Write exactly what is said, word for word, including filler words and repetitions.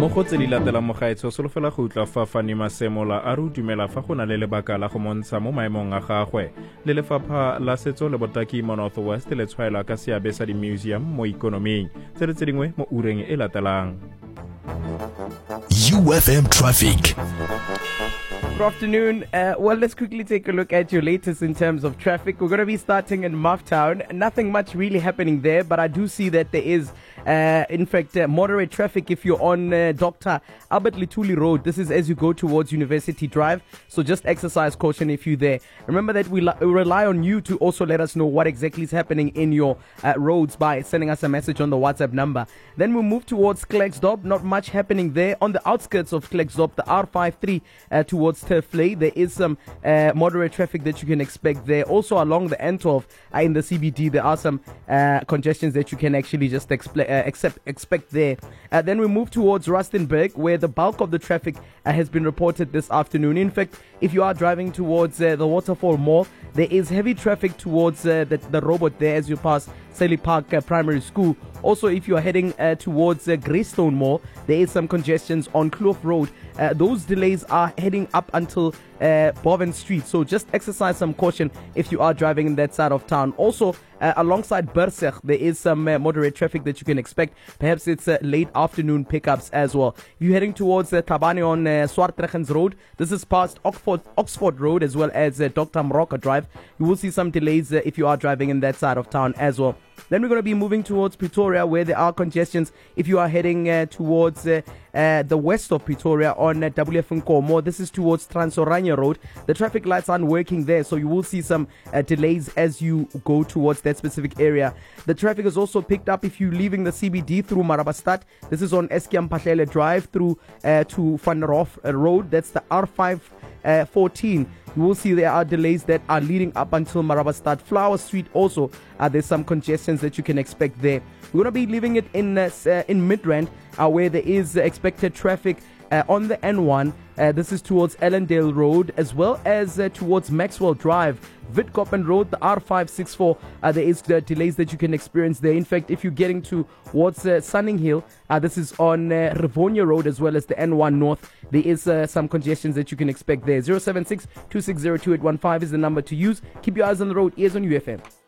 Mo go tse di latelang mogaetsho o solofela go utlwa fa Fani Masemola a re o dumela fa go na le lebaka la go montsha mo maemong a gagwe le lefapha la setso le botaki mo North West le tshwaela ka seabe sa di-museum mo ikonoming tse re tse dingwe mo ureng e latelang. U F M Traffic. Good afternoon. Uh, well, let's quickly take a look at your latest in terms of traffic. We're going to be starting in Mufftown. Nothing much really happening there, but I do see that there is, uh, in fact, uh, moderate traffic if you're on uh, Doctor Albert Lituli Road. This is as you go towards University Drive, so just exercise caution if you're there. Remember that we, li- we rely on you to also let us know what exactly is happening in your uh, roads by sending us a message on the WhatsApp number. Then we move towards Klerksdorp. Not much happening there. On the outskirts of Klerksdorp, the R fifty-three uh, towards Turfley, there is some uh, moderate traffic that you can expect there. Also along the N twelve uh, in the C B D, there are some uh, congestions that you can actually just expl- uh, accept, expect there. Uh, then we move towards Rustenburg, where the bulk of the traffic uh, has been reported this afternoon. In fact, if you are driving towards uh, the Waterfall Mall, there is heavy traffic towards uh, the, the robot there as you pass Sally Park uh, Primary School. Also, if you are heading uh, towards uh, Greystone Mall, there is some congestions on Kloof Road. Uh, those delays are heading up until uh, Boven Street. So just exercise some caution if you are driving in that side of town. Also, uh, alongside Berseg, there is some uh, moderate traffic that you can expect. Perhaps it's uh, late afternoon pickups as well. If you're heading towards uh, Tabane on uh, Swartregens Road, this is past Oxford, Oxford Road as well as uh, Doctor Moroka Drive. You will see some delays uh, if you are driving in that side of town as well. Then we're going to be moving towards Pretoria, where there are congestions if you are heading uh, towards uh, uh, the west of Pretoria on uh, W F Nkomo. This is towards Transorania Road. The traffic lights aren't working there, so you will see some uh, delays as you go towards that specific area. The traffic is also picked up if you're leaving the C B D through Marabastad. This is on Eskiam Pahlele Drive through uh, to Van Roof Road. That's the R five fourteen. You will see there are delays that are leading up until Marabastad. Flower Street also, uh, there's some congestions that you can expect there. We're going to be leaving it in uh, in Midrand, uh, where there is uh, expected traffic uh, on the N one. Uh, this is towards Ellendale Road as well as uh, towards Maxwell Drive. Witkoppen Road, the R five sixty-four, uh, there is the delays that you can experience there. In fact, if you're getting towards uh, Sunning Hill, uh, this is on uh, Rivonia Road as well as the N one North. There is uh, some congestions that you can expect there. zero seven six, two six zero, two eight one five is the number to use. Keep your eyes on the road. Ears on U F M.